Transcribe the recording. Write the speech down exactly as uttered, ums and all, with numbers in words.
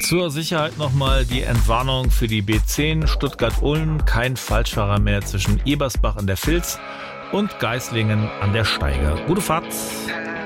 Zur Sicherheit nochmal die Entwarnung für die B zehn Stuttgart-Ulm. Kein Falschfahrer mehr zwischen Ebersbach an der Vils und Geislingen an der Steiger. Gute Fahrt!